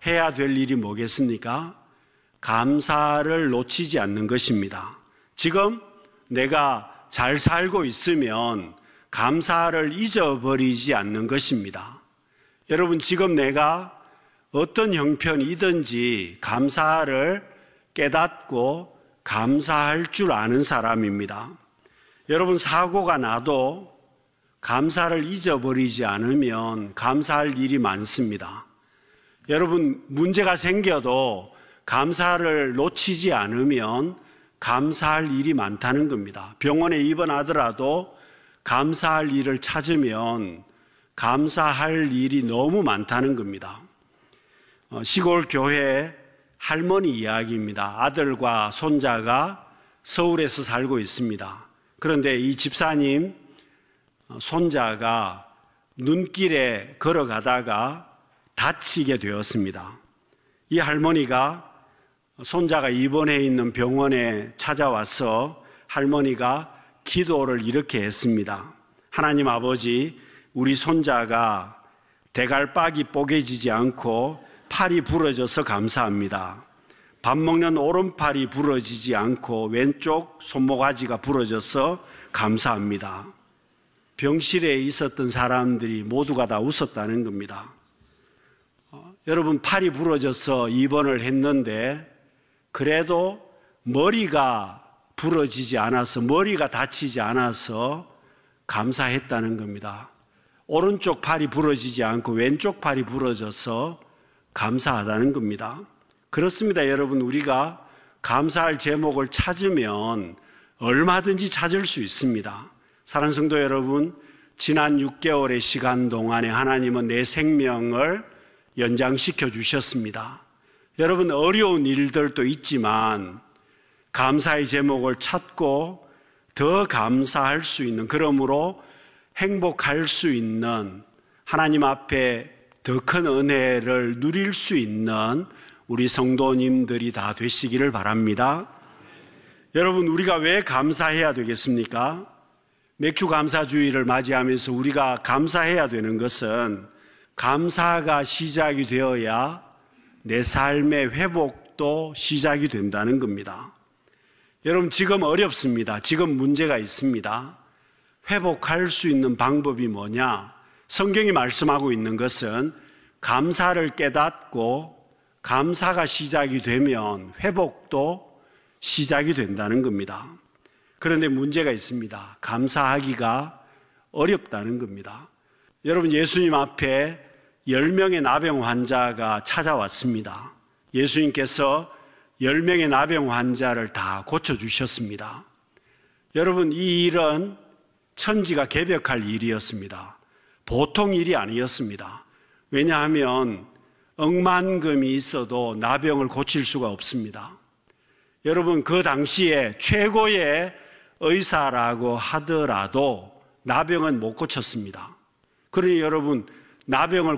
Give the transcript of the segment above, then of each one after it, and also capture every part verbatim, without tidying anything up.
해야 될 일이 뭐겠습니까? 감사를 놓치지 않는 것입니다. 지금 내가 잘 살고 있으면 감사를 잊어버리지 않는 것입니다. 여러분, 지금 내가 어떤 형편이든지 감사를 깨닫고 감사할 줄 아는 사람입니다. 여러분, 사고가 나도 감사를 잊어버리지 않으면 감사할 일이 많습니다. 여러분, 문제가 생겨도 감사를 놓치지 않으면 감사할 일이 많다는 겁니다. 병원에 입원하더라도 감사할 일을 찾으면 감사할 일이 너무 많다는 겁니다. 시골 교회 할머니 이야기입니다. 아들과 손자가 서울에서 살고 있습니다. 그런데 이 집사님 손자가 눈길에 걸어가다가 다치게 되었습니다. 이 할머니가 손자가 입원해 있는 병원에 찾아와서 할머니가 기도를 이렇게 했습니다. 하나님 아버지, 우리 손자가 대갈박이 뽀개지지 않고 팔이 부러져서 감사합니다. 밥 먹는 오른팔이 부러지지 않고 왼쪽 손모가지가 부러져서 감사합니다. 병실에 있었던 사람들이 모두가 다 웃었다는 겁니다. 어, 여러분, 팔이 부러져서 입원을 했는데 그래도 머리가 부러지지 않아서, 머리가 다치지 않아서 감사했다는 겁니다. 오른쪽 팔이 부러지지 않고 왼쪽 팔이 부러져서 감사하다는 겁니다. 그렇습니다. 여러분, 우리가 감사할 제목을 찾으면 얼마든지 찾을 수 있습니다. 사랑하는 성도 여러분, 지난 육 개월의 시간 동안에 하나님은 내 생명을 연장시켜 주셨습니다. 여러분, 어려운 일들도 있지만 감사의 제목을 찾고 더 감사할 수 있는, 그러므로 행복할 수 있는, 하나님 앞에 더 큰 은혜를 누릴 수 있는 우리 성도님들이 다 되시기를 바랍니다. 여러분, 우리가 왜 감사해야 되겠습니까? 맥주 감사주의를 맞이하면서 우리가 감사해야 되는 것은 감사가 시작이 되어야 내 삶의 회복도 시작이 된다는 겁니다. 여러분, 지금 어렵습니다. 지금 문제가 있습니다. 회복할 수 있는 방법이 뭐냐? 성경이 말씀하고 있는 것은 감사를 깨닫고 감사가 시작이 되면 회복도 시작이 된다는 겁니다. 그런데 문제가 있습니다. 감사하기가 어렵다는 겁니다. 여러분, 예수님 앞에 열 명의 나병 환자가 찾아왔습니다. 예수님께서 열 명의 나병 환자를 다 고쳐주셨습니다. 여러분, 이 일은 천지가 개벽할 일이었습니다. 보통 일이 아니었습니다. 왜냐하면 억만금이 있어도 나병을 고칠 수가 없습니다. 여러분, 그 당시에 최고의 의사라고 하더라도 나병은 못 고쳤습니다. 그러니 여러분, 나병을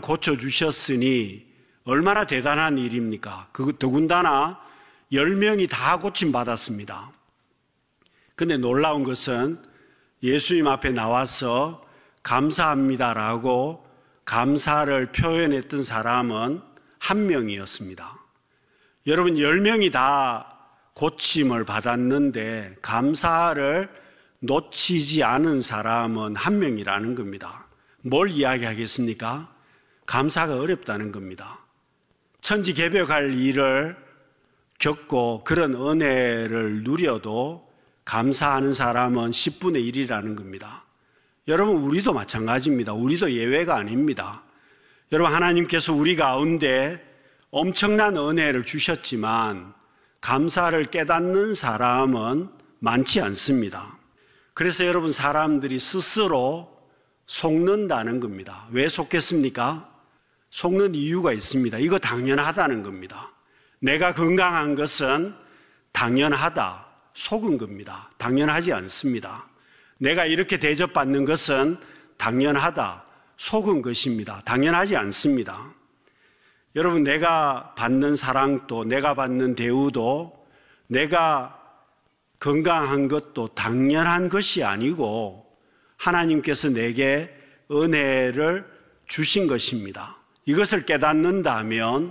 고쳐주셨으니 얼마나 대단한 일입니까? 그 더군다나 열 명이 다 고침받았습니다. 근데 놀라운 것은 예수님 앞에 나와서 감사합니다라고 감사를 표현했던 사람은 한 명이었습니다. 여러분, 열 명이 다 고침을 받았는데 감사를 놓치지 않은 사람은 한 명이라는 겁니다. 뭘 이야기하겠습니까? 감사가 어렵다는 겁니다. 천지개벽할 일을 겪고 그런 은혜를 누려도 감사하는 사람은 십분의 일이라는 겁니다. 여러분, 우리도 마찬가지입니다. 우리도 예외가 아닙니다. 여러분, 하나님께서 우리 가운데 엄청난 은혜를 주셨지만 감사를 깨닫는 사람은 많지 않습니다. 그래서 여러분, 사람들이 스스로 속는다는 겁니다. 왜 속겠습니까? 속는 이유가 있습니다. 이거 당연하다는 겁니다. 내가 건강한 것은 당연하다, 속은 겁니다. 당연하지 않습니다. 내가 이렇게 대접받는 것은 당연하다, 속은 것입니다. 당연하지 않습니다. 여러분, 내가 받는 사랑도, 내가 받는 대우도, 내가 건강한 것도 당연한 것이 아니고 하나님께서 내게 은혜를 주신 것입니다. 이것을 깨닫는다면